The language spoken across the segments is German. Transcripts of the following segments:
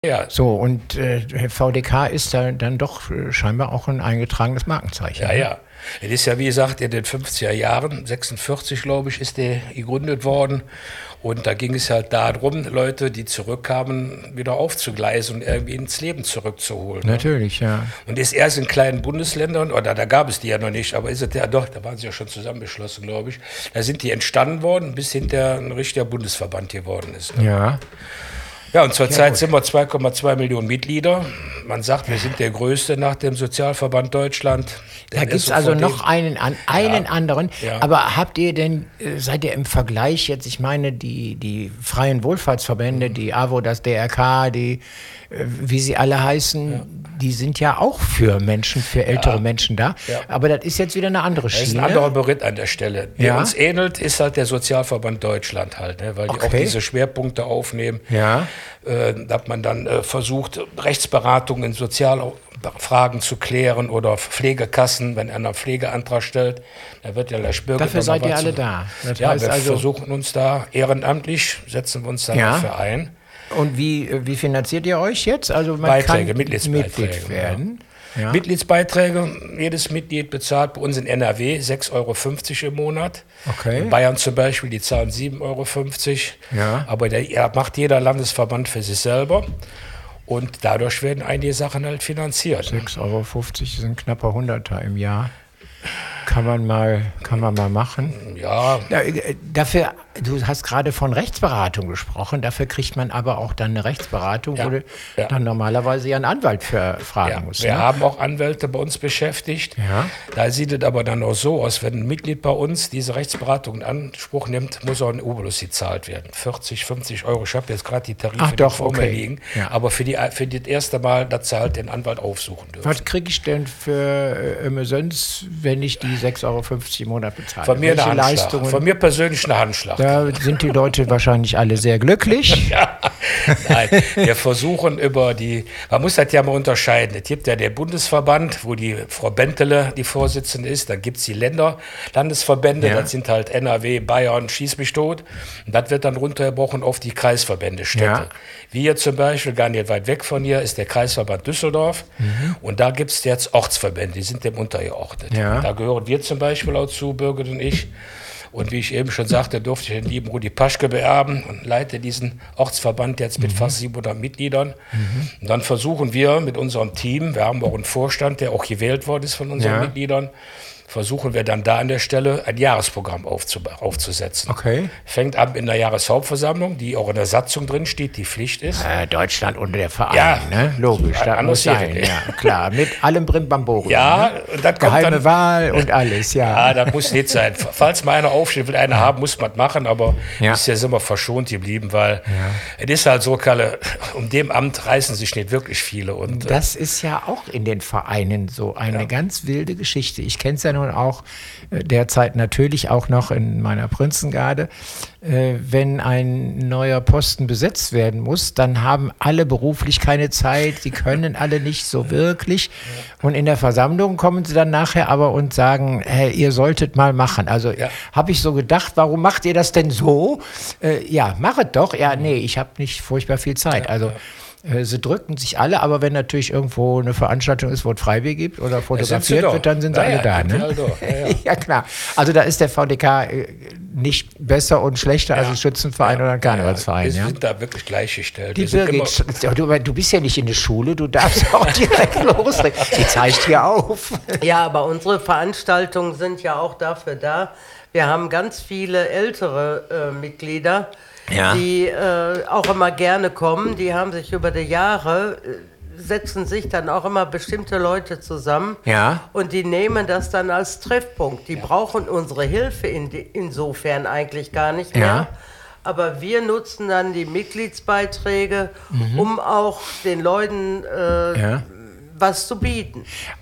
Ja, So, und VDK ist da dann doch scheinbar auch ein eingetragenes Markenzeichen. ja, ja. Es ist ja, wie gesagt, in den 50er Jahren, 46, glaube ich, ist der gegründet worden. Und da ging es halt darum, Leute, die zurückkamen, wieder aufzugleisen und irgendwie ins Leben zurückzuholen. Ne? Natürlich, ja. Und ist erst in kleinen Bundesländern, oder da gab es die ja noch nicht, aber ist es ja doch, da waren sie ja schon zusammengeschlossen, glaube ich. Da sind die entstanden worden, bis hinterher ein richtiger Bundesverband geworden ist. Ne? Ja. Ja, und zurzeit sind wir 2,2 Millionen Mitglieder. Man sagt, wir sind der größte nach dem Sozialverband Deutschland. Da gibt es also noch einen anderen. Ja. Aber habt ihr denn, seid ihr im Vergleich jetzt, ich meine, die freien Wohlfahrtsverbände, die AWO, das DRK, wie sie alle heißen, die sind ja auch für Menschen, für ältere Menschen da. Ja. Aber das ist jetzt wieder eine andere Das ist Schiene. ein anderer Beritt an der Stelle. Der Ja. uns ähnelt, ist halt der Sozialverband Deutschland halt, ne? Weil die auch Okay. diese Schwerpunkte aufnehmen. Ja. Da hat man dann versucht, Rechtsberatung in Sozialfragen zu klären oder Pflegekassen, wenn einer einen Pflegeantrag stellt, da wird ja der Bürger. Dafür seid ihr alle da. Das Ja, heißt wir also, versuchen uns da ehrenamtlich, setzen wir uns dann Ja. dafür ein. und wie finanziert ihr euch jetzt? Also man Beiträge, kann Mitgliedsbeiträge, Mitglied werden. Ja. Mitgliedsbeiträge, jedes Mitglied bezahlt bei uns in NRW 6,50 € im Monat. Okay. In Bayern zum Beispiel, die zahlen 7,50 €. Ja. Aber macht jeder Landesverband für sich selber. Und dadurch werden einige Sachen halt finanziert. 6,50 € sind knapper Hunderter im Jahr. Kann man mal machen. Ja, Dafür, du hast gerade von Rechtsberatung gesprochen, dafür kriegt man aber auch dann eine Rechtsberatung, Ja, wo du ja. dann normalerweise ja einen Anwalt für fragen ja. musst. Wir Ne? haben auch Anwälte bei uns beschäftigt. Ja. Da sieht es aber dann auch so aus, wenn ein Mitglied bei uns diese Rechtsberatung in Anspruch nimmt, muss auch ein Obolus gezahlt werden. 40, 50 €. Ich habe jetzt gerade die Tarife Ach doch, nicht vor mir okay. liegen. Ja. Aber für das erste Mal, da zahlt den Anwalt aufsuchen dürfen. Was kriege ich denn für Umsonst, wenn ich die 6,50 € im Monat bezahle? Von mir Welche eine Handschlag. Leistungen? Von mir persönlich eine Handschlag. Da sind die Leute wahrscheinlich alle sehr glücklich. Nein, wir versuchen man muss das ja mal unterscheiden. Es gibt ja den Bundesverband, wo die Frau Bentele die Vorsitzende ist. Dann gibt es die Landesverbände, Ja. das sind halt NRW, Bayern, Schieß mich tot. Und das wird dann runtergebrochen auf die Kreisverbände Städte. Ja. Wie hier zum Beispiel, gar nicht weit weg von hier, ist der Kreisverband Düsseldorf. Und da gibt es jetzt Ortsverbände, die sind dem untergeordnet. Ja. Und da gehören wir zum Beispiel auch zu, Birgit und ich. Und wie ich eben schon sagte, durfte ich den lieben Rudi Paschke beerben und leite diesen Ortsverband jetzt mit fast 700 Mitgliedern. Und dann versuchen wir mit unserem Team, wir haben auch einen Vorstand, der auch gewählt worden ist von unseren Ja. Mitgliedern, versuchen wir dann da an der Stelle ein Jahresprogramm aufzusetzen. Okay. Fängt an in der Jahreshauptversammlung, die auch in der Satzung drin steht, die Pflicht ist. Deutschland und der Verein, Ja. ne? Logisch, das Anders muss sein. geht es Ja, klar, mit allem Brimbamborium. Ja, ne? und das kommt Geheime dann. Wahl und alles, ja. Ja, das muss nicht sein. Falls mal einer aufsteht, will einer haben, muss man machen, aber Ja. ist ja immer verschont geblieben, weil es ist halt so, Kalle, um dem Amt reißen sich nicht wirklich viele. Und Das ist ja auch in den Vereinen so eine ganz wilde Geschichte. Ich kenne es ja nun auch derzeit natürlich auch noch in meiner Prinzengarde. Wenn ein neuer Posten besetzt werden muss, dann haben alle beruflich keine Zeit, die können alle nicht so wirklich. Und in der Versammlung kommen sie dann nachher aber und sagen, hey, ihr solltet mal machen. Also habe ich so gedacht, warum macht ihr das denn so? Ja, machet doch. Ja, nee, ich habe nicht furchtbar viel Zeit. Also sie drücken sich alle, aber wenn natürlich irgendwo eine Veranstaltung ist, wo es Freibier gibt oder fotografiert wird, dann sind sie alle da. Ne? Ja, klar. Also da ist der VDK nicht besser und schlechter als ein Schützenverein oder ein Karnevalsverein. Wir Ja? sind da wirklich gleichgestellt. Die Wir sind Birgit, du bist ja nicht in der Schule, du darfst auch direkt loslegen. Die zeigt hier auf. Ja, aber unsere Veranstaltungen sind ja auch dafür da. Wir haben ganz viele ältere Mitglieder, Ja. die auch immer gerne kommen. Die haben sich über die Jahre, setzen sich dann auch immer bestimmte Leute zusammen. Ja. Und die nehmen das dann als Treffpunkt. Die brauchen unsere Hilfe insofern eigentlich gar nicht mehr. Ja. Aber wir nutzen dann die Mitgliedsbeiträge, um auch den Leuten was zu bieten.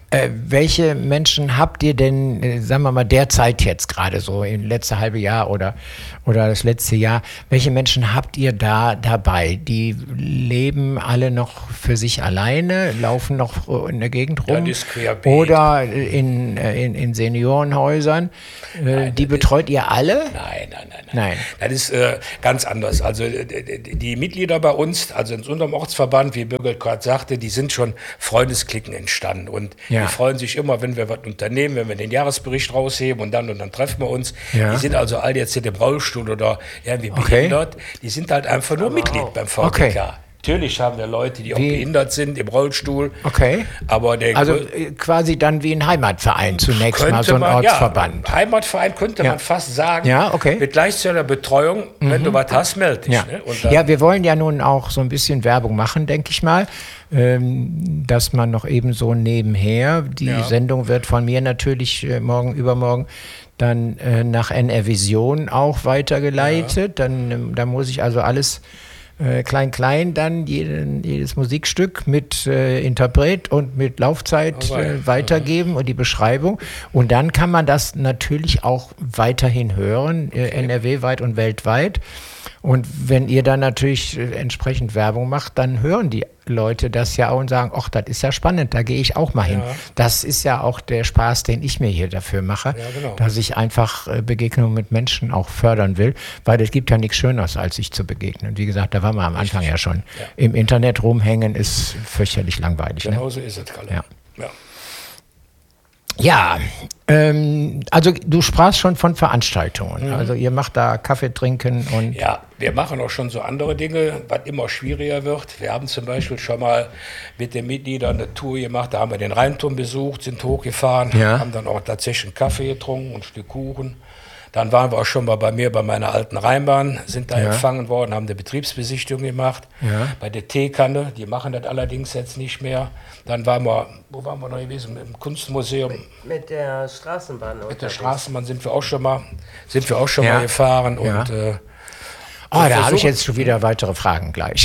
Welche Menschen habt ihr denn, sagen wir mal, derzeit jetzt gerade so, im letzten halben Jahr oder das letzte Jahr, welche Menschen habt ihr da dabei? Die leben alle noch für sich alleine, laufen noch in der Gegend rum oder in Seniorenhäusern? Die betreut ihr alle? Nein. Das ist ganz anders. Also die Mitglieder bei uns, also in unserem Ortsverband, wie Birgit gerade sagte, die sind schon Freundesklicken entstanden und die freuen sich immer, wenn wir was unternehmen, wenn wir den Jahresbericht rausheben und dann treffen wir uns. Ja. Die sind also alle jetzt in dem Rollstuhl oder irgendwie behindert. Die sind halt einfach nur Mitglied beim VDK. Okay. Natürlich haben wir Leute, die auch behindert sind, im Rollstuhl. Okay. Aber quasi dann wie ein Heimatverein zunächst mal, so ein Ortsverband. Ja, Heimatverein könnte man fast sagen. Ja, okay. Mit gleichzeitiger Betreuung, wenn du was hast, melde dich. Ja. Ne? Ja, wir wollen ja nun auch so ein bisschen Werbung machen, denke ich mal. Dass man noch eben so nebenher, die Sendung wird von mir natürlich übermorgen dann nach NR Vision auch weitergeleitet. Da muss ich also alles klein dann jedes Musikstück mit Interpret und mit Laufzeit weitergeben und die Beschreibung. Und dann kann man das natürlich auch weiterhin hören, NRW-weit und weltweit. Und wenn ihr dann natürlich entsprechend Werbung macht, dann hören die Leute das ja auch und sagen, ach, das ist ja spannend, da gehe ich auch mal hin. Das ist ja auch der Spaß, den ich mir hier dafür mache, dass ich einfach Begegnungen mit Menschen auch fördern will, weil es gibt ja nichts Schöneres, als sich zu begegnen. Und wie gesagt, da waren wir am Anfang ja schon. Ja. Im Internet rumhängen ist fürchterlich langweilig. Genau so ist es, Kalle. Ja, also du sprachst schon von Veranstaltungen. Also ihr macht da Kaffee trinken und... Ja, wir machen auch schon so andere Dinge, was immer schwieriger wird. Wir haben zum Beispiel schon mal mit den Mitgliedern eine Tour gemacht, da haben wir den Rheinturm besucht, sind hochgefahren, haben dann auch tatsächlich einen Kaffee getrunken und ein Stück Kuchen. Dann waren wir auch schon mal bei mir bei meiner alten Rheinbahn, sind da empfangen worden, haben eine Betriebsbesichtigung gemacht. Bei der Teekanne, die machen das allerdings jetzt nicht mehr. Dann waren wir, wo waren wir noch gewesen? Im Kunstmuseum. Mit der Straßenbahn. Mit der Straßenbahn sind wir auch schon mal gefahren. Und, da habe ich jetzt schon wieder weitere Fragen gleich.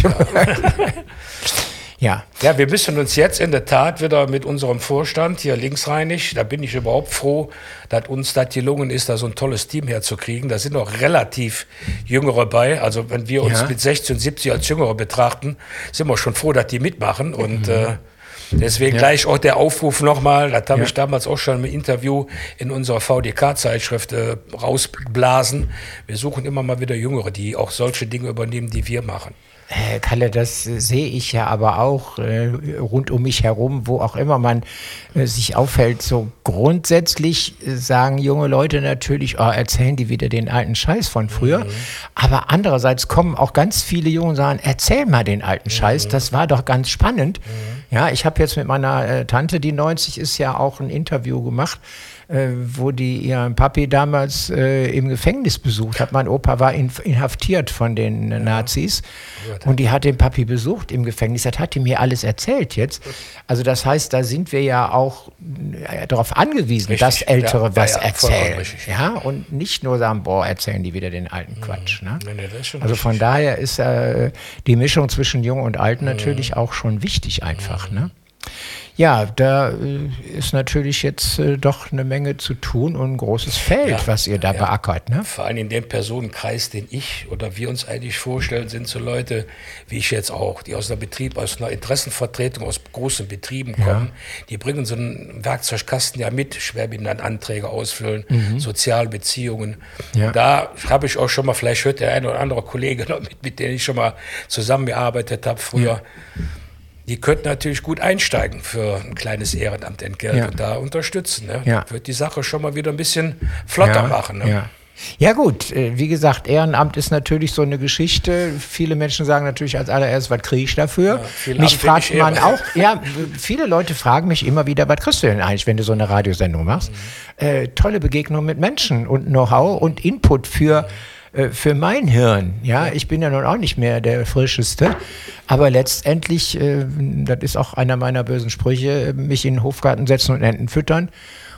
Ja, wir müssen uns jetzt in der Tat wieder mit unserem Vorstand hier linksrheinig, da bin ich überhaupt froh, dass uns das gelungen ist, da so ein tolles Team herzukriegen. Da sind auch relativ Jüngere bei. Also wenn wir uns mit 16, 70 als Jüngere betrachten, sind wir schon froh, dass die mitmachen. Und deswegen gleich auch der Aufruf nochmal, das habe ich damals auch schon im Interview in unserer VDK-Zeitschrift rausgeblasen. Wir suchen immer mal wieder Jüngere, die auch solche Dinge übernehmen, die wir machen. Kalle, das sehe ich ja aber auch rund um mich herum, wo auch immer man sich aufhält. So grundsätzlich sagen junge Leute natürlich, erzählen die wieder den alten Scheiß von früher. Aber andererseits kommen auch ganz viele Junge und sagen, erzähl mal den alten Scheiß, das war doch ganz spannend. Ja, ich habe jetzt mit meiner Tante, die 90 ist, ja auch ein Interview gemacht, wo die ihren Papi damals im Gefängnis besucht hat. Mein Opa war inhaftiert von den Nazis und die hat den Papi besucht im Gefängnis. Das hat die mir alles erzählt jetzt. Also das heißt, da sind wir ja auch darauf angewiesen, dass Ältere was erzählen. Ja, und nicht nur sagen, erzählen die wieder den alten Quatsch. Ne? Also von daher ist die Mischung zwischen Jung und Alt natürlich auch schon wichtig einfach. Ne? Ja, da ist natürlich jetzt doch eine Menge zu tun und ein großes Feld, was ihr da beackert. Ne? Vor allem in dem Personenkreis, den ich oder wir uns eigentlich vorstellen, sind so Leute wie ich jetzt auch, die aus einer Interessenvertretung, aus großen Betrieben kommen. Die bringen so einen Werkzeugkasten mit, Schwerbehindertenanträge ausfüllen, Sozialbeziehungen. Ja. Da habe ich auch schon mal, vielleicht hört der eine oder andere Kollege noch mit denen ich schon mal zusammengearbeitet habe früher. Die könnten natürlich gut einsteigen für ein kleines Ehrenamtentgelt und da unterstützen. Ne? Ja. Wird die Sache schon mal wieder ein bisschen flotter machen. Ne? Ja gut, wie gesagt, Ehrenamt ist natürlich so eine Geschichte. Viele Menschen sagen natürlich als allererstes, was kriege ich dafür? Mich fragt man auch, viele Leute fragen mich immer wieder, was kriegst du denn eigentlich, wenn du so eine Radiosendung machst? Tolle Begegnung mit Menschen und Know-how und Input für mein Hirn. Ja, ich bin ja nun auch nicht mehr der Frischeste, aber letztendlich, das ist auch einer meiner bösen Sprüche, mich in den Hofgarten setzen und Enten füttern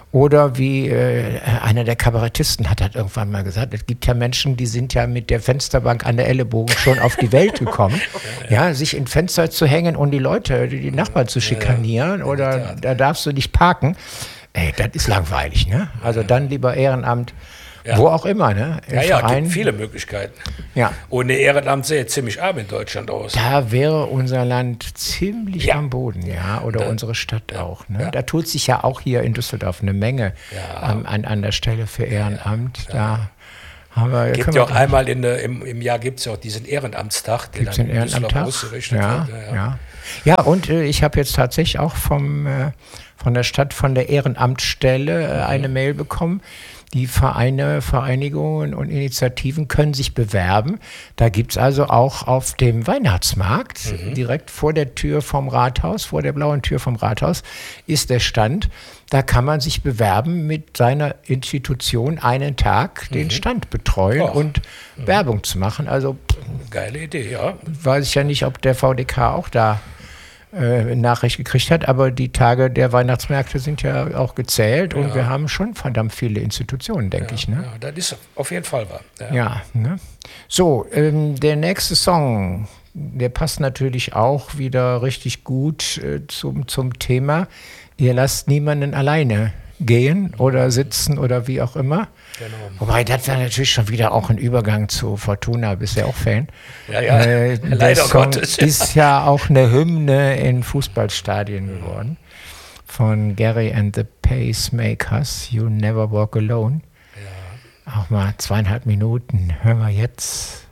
Oder wie einer der Kabarettisten hat irgendwann mal gesagt, es gibt ja Menschen, die sind ja mit der Fensterbank an der Ellenbogen schon auf die Welt gekommen. Ja, sich in Fenster zu hängen und die Leute, die Nachbarn zu schikanieren oder da darfst du nicht parken. Ey, das ist langweilig, ne? Also dann lieber Ehrenamt, wo auch immer, ne? Im Verein. Gibt viele Möglichkeiten. Ja. Ohne Ehrenamt sähe ziemlich arm in Deutschland aus. Da wäre unser Land ziemlich am Boden, oder unsere Stadt auch. Ne? Da tut sich ja auch hier in Düsseldorf eine Menge an der Stelle für Ehrenamt. Da haben wir, gibt ja auch einmal im Jahr gibt es ja auch diesen Ehrenamtstag, der dann in Düsseldorf ausgerichtet wird. Ja, und ich habe jetzt tatsächlich auch von der Stadt, von der Ehrenamtsstelle eine Mail bekommen. Die Vereine, Vereinigungen und Initiativen können sich bewerben. Da gibt es also auch auf dem Weihnachtsmarkt, direkt vor der Tür vom Rathaus, vor der blauen Tür vom Rathaus, ist der Stand. Da kann man sich bewerben, mit seiner Institution einen Tag den Stand betreuen und Werbung zu machen. Also geile Idee, ja. Weiß ich ja nicht, ob der VDK auch da Nachricht gekriegt hat, aber die Tage der Weihnachtsmärkte sind ja auch gezählt und wir haben schon verdammt viele Institutionen, denke ich. Ne? Ja, das ist auf jeden Fall wahr. Ja, ne? So, der nächste Song, der passt natürlich auch wieder richtig gut zum Thema. Ihr lasst niemanden alleine gehen oder sitzen oder wie auch immer. Genau. Wobei, das war natürlich schon wieder auch ein Übergang zu Fortuna, bist ja auch Fan. Ja, leider Gottes. Ist ja auch eine Hymne in Fußballstadien geworden. Von Gary and the Pacemakers, You Never Walk Alone. Ja. Auch mal 2,5 Minuten. Hören wir jetzt.